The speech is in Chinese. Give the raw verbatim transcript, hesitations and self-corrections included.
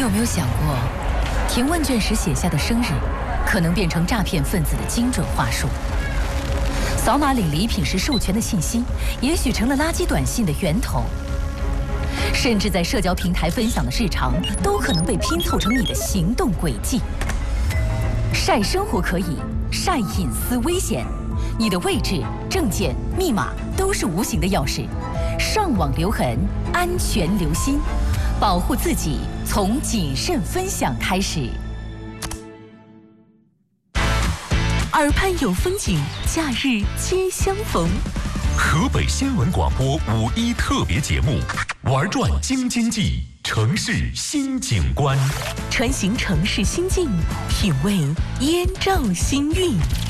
有没有想过，填问卷时写下的生日，可能变成诈骗分子的精准话术？扫码领礼品时授权的信息，也许成了垃圾短信的源头。甚至在社交平台分享的日常，都可能被拼凑成你的行动轨迹。晒生活可以，晒隐私危险。你的位置、证件、密码都是无形的钥匙。上网留痕，安全留心，保护自己从谨慎分享开始。 耳畔有风景，假日皆相逢。 河北新闻广播五一特别节目，玩转京津冀，城市新景观， 穿行城市心境，品味燕赵新韵。